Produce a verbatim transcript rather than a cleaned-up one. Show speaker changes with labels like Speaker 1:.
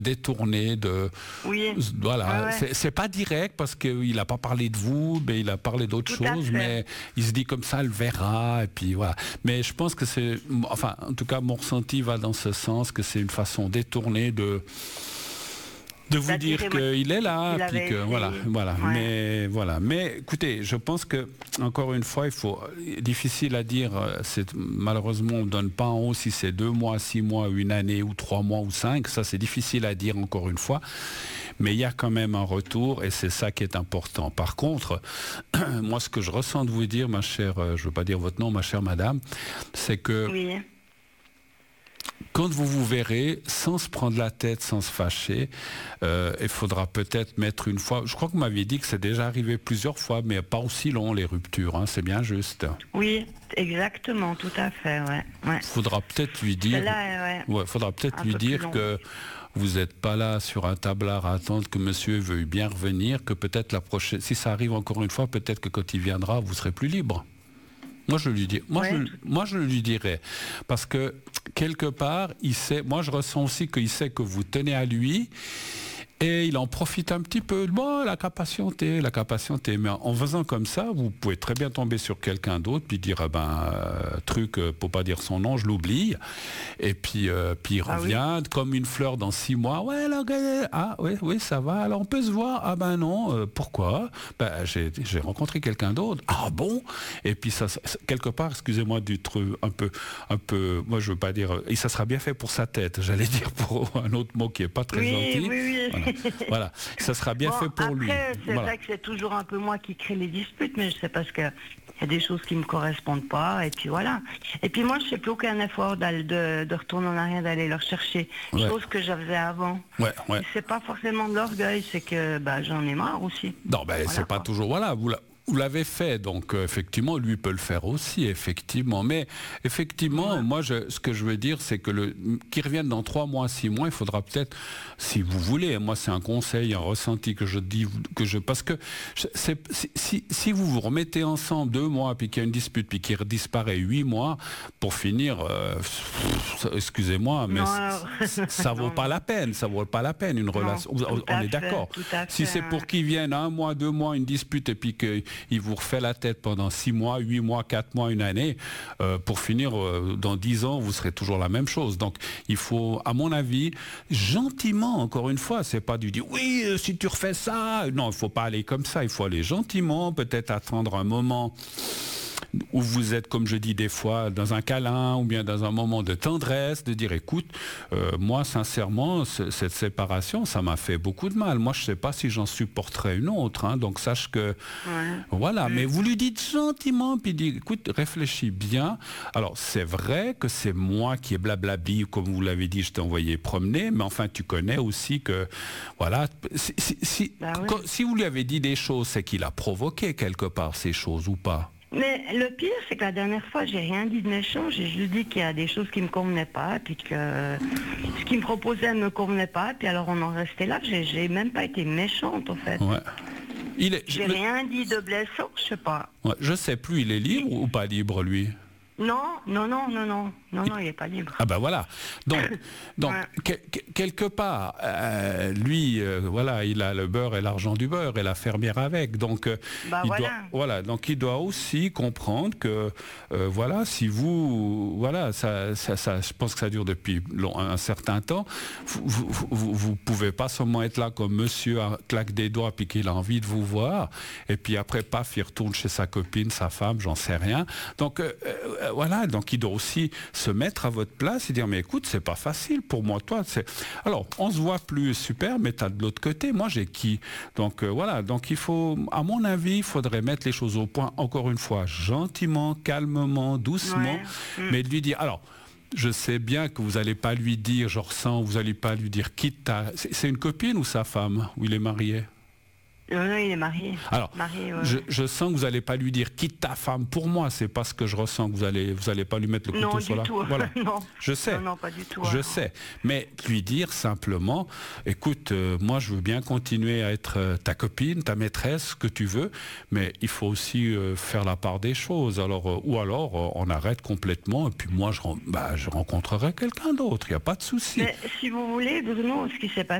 Speaker 1: détourné de
Speaker 2: Oui.
Speaker 1: voilà
Speaker 2: Ouais, ouais.
Speaker 1: c'est, c'est pas direct parce qu'il n'a pas parlé de vous, mais il a parlé d'autres
Speaker 2: Tout à
Speaker 1: choses,
Speaker 2: fait.
Speaker 1: mais il se dit comme ça, elle verra, et puis voilà. Mais je pense que c'est, enfin en tout cas mon ressenti va dans ce sens, que c'est une façon détournée de de vous
Speaker 2: C'est-à-dire,
Speaker 1: dire
Speaker 2: moi,
Speaker 1: qu'il est là,
Speaker 2: il
Speaker 1: puis
Speaker 2: avait
Speaker 1: que
Speaker 2: essayé.
Speaker 1: voilà, voilà.
Speaker 2: Ouais.
Speaker 1: Mais voilà. Mais écoutez, je pense que encore une fois, il faut difficile à dire. C'est malheureusement, on donne pas en haut si c'est deux mois, six mois, une année ou trois mois ou cinq. Ça, c'est difficile à dire encore une fois. Mais il y a quand même un retour et c'est ça qui est important. Par contre, moi, ce que je ressens de vous dire, ma chère, je veux pas dire votre nom, ma chère madame, c'est que
Speaker 2: Oui.
Speaker 1: quand vous vous verrez, sans se prendre la tête, sans se fâcher, euh, il faudra peut-être mettre une fois... Je crois que vous m'aviez dit que c'est déjà arrivé plusieurs fois, mais pas aussi long, les ruptures, hein, c'est bien juste.
Speaker 2: Oui, exactement, tout à fait, ouais. ouais.
Speaker 1: Il faudra peut-être lui dire...
Speaker 2: Celle-là, ouais.
Speaker 1: Ouais, faudra peut-être
Speaker 2: Un
Speaker 1: lui
Speaker 2: peu plus
Speaker 1: dire
Speaker 2: long.
Speaker 1: que vous n'êtes pas là sur un tablard à attendre que monsieur veuille bien revenir, que peut-être la prochaine... Si ça arrive encore une fois, peut-être que quand il viendra, vous serez plus libre. Moi je lui dis, moi,
Speaker 2: Ouais.
Speaker 1: je, moi je lui dirais, parce que quelque part, il sait, moi je ressens aussi qu'il sait que vous tenez à lui et il en profite un petit peu. Bon, la capacité, la capacité. Mais en faisant comme ça, vous pouvez très bien tomber sur quelqu'un d'autre puis dire, ah ben, euh, truc, euh, pour pas dire son nom, je l'oublie. Et puis, euh, puis il
Speaker 2: Ah
Speaker 1: revient oui. comme une fleur dans six mois. Ouais, là, ah oui, oui, ça va. Alors on peut se voir. Ah ben non, euh, pourquoi? Ben j'ai, j'ai rencontré quelqu'un d'autre. Ah bon? Et puis ça, ça quelque part, excusez-moi du truc un peu, un peu. Moi, je veux pas dire. Et ça sera bien fait pour sa tête. J'allais dire pour un autre mot qui est pas très
Speaker 2: Oui,
Speaker 1: gentil.
Speaker 2: oui, oui.
Speaker 1: Voilà. Voilà, ça sera bien
Speaker 2: bon,
Speaker 1: fait pour
Speaker 2: après,
Speaker 1: lui.
Speaker 2: C'est
Speaker 1: voilà.
Speaker 2: vrai que c'est toujours un peu moi qui crée les disputes, mais c'est parce que il y a des choses qui me correspondent pas, et puis voilà. Et puis moi, je fais plus aucun effort de, de retourner en arrière, d'aller leur chercher,
Speaker 1: ouais.
Speaker 2: chose que j'avais avant.
Speaker 1: Ouais, ouais.
Speaker 2: C'est pas forcément de l'orgueil, c'est que bah, j'en ai marre aussi.
Speaker 1: Non, ben voilà, c'est pas
Speaker 2: quoi.
Speaker 1: toujours voilà. Vous la... Vous l'avez fait, donc euh, effectivement, lui peut le faire aussi, effectivement. Mais effectivement, ouais. moi, je, ce que je veux dire, c'est que le, qu'il revienne dans trois mois, six mois, il faudra peut-être, si vous voulez, moi, c'est un conseil, un ressenti que je dis, que je, parce que c'est, si, si vous vous remettez ensemble deux mois, puis qu'il y a une dispute, puis qu'il disparaît huit mois, pour finir, euh, excusez-moi, mais
Speaker 2: non,
Speaker 1: ça, ça vaut pas la peine, ça vaut pas la peine une relation.
Speaker 2: Non,
Speaker 1: on est d'accord. Si c'est pour qu'il vienne un mois, deux mois, une dispute, et puis que il vous refait la tête pendant six mois, huit mois, quatre mois, une année, euh, pour finir, euh, dans dix ans, vous serez toujours la même chose. Donc, il faut, à mon avis, gentiment, encore une fois, c'est pas du dire, oui, euh, si tu refais ça, non, il faut pas aller comme ça, il faut aller gentiment, peut-être attendre un moment où vous êtes, comme je dis des fois, dans un câlin ou bien dans un moment de tendresse, de dire, écoute, euh, moi, sincèrement, c- cette séparation, ça m'a fait beaucoup de mal. Moi, je ne sais pas si j'en supporterais une autre. Hein, donc, sache que...
Speaker 2: Ouais.
Speaker 1: Voilà, mmh. mais vous lui dites gentiment, puis dites, écoute, réfléchis bien. Alors, c'est vrai que c'est moi qui ai blablabi, comme vous l'avez dit, je t'ai envoyé promener, mais enfin, tu connais aussi que... Voilà, si, si, si,
Speaker 2: bah oui.
Speaker 1: quand, si vous lui avez dit des choses, c'est qu'il a provoqué quelque part ces choses ou pas?
Speaker 2: Mais le pire, c'est que la dernière fois, j'ai rien dit de méchant. J'ai juste dit qu'il y a des choses qui me convenaient pas, puis que ce qu'il me proposait ne me convenait pas, puis alors on en restait là. J'ai, j'ai même pas été méchante, en fait.
Speaker 1: Ouais. Il est,
Speaker 2: j'ai
Speaker 1: le...
Speaker 2: rien dit de blessant, je sais pas.
Speaker 1: Ouais, je sais plus, il est libre oui. ou pas libre, lui?
Speaker 2: Non, non, non, non, non, non, non, il n'est pas libre.
Speaker 1: Ah ben voilà. Donc, donc
Speaker 2: ouais.
Speaker 1: que, que, quelque part, euh, lui, euh, voilà, il a le beurre et l'argent du beurre et la fermière avec. Donc, euh,
Speaker 2: bah
Speaker 1: il
Speaker 2: voilà.
Speaker 1: doit, voilà. Donc, il doit aussi comprendre que, euh, voilà, si vous, voilà, ça, ça, ça, je pense que ça dure depuis long, un certain temps. Vous, vous, vous, vous pouvez pas seulement être là comme monsieur à claque des doigts puis qu'il a envie de vous voir et puis après, paf, il retourne chez sa copine, sa femme, j'en sais rien. Donc euh, euh, voilà, donc il doit aussi se mettre à votre place et dire mais écoute, c'est pas facile pour moi, toi. C'est... Alors, on se voit plus, super, mais t'as de l'autre côté, moi j'ai qui? Donc euh, voilà, donc il faut, à mon avis, il faudrait mettre les choses au point, encore une fois, gentiment, calmement, doucement, ouais. mais de lui dire, alors, je sais bien que vous n'allez pas lui dire, je ressens, vous n'allez pas lui dire quitte ta... C'est une copine ou sa femme, ou il est marié?
Speaker 2: Euh, il est marié.
Speaker 1: Alors,
Speaker 2: marié, ouais.
Speaker 1: je, je sens que vous n'allez pas lui dire quitte ta femme pour moi. C'est pas ce que je ressens que vous allez, vous allez pas lui mettre le couteau
Speaker 2: non,
Speaker 1: sur la.
Speaker 2: Du tout.
Speaker 1: Voilà.
Speaker 2: non.
Speaker 1: Je sais.
Speaker 2: Non, non, pas du tout.
Speaker 1: Je
Speaker 2: hein.
Speaker 1: sais. Mais lui dire simplement, écoute, euh, moi je veux bien continuer à être euh, ta copine, ta maîtresse, ce que tu veux, mais il faut aussi euh, faire la part des choses. Alors, euh, ou alors euh, on arrête complètement et puis moi je, bah, je rencontrerai quelqu'un d'autre. Il n'y a pas de souci.
Speaker 2: Mais si vous voulez, Bruno, ce qui s'est passé.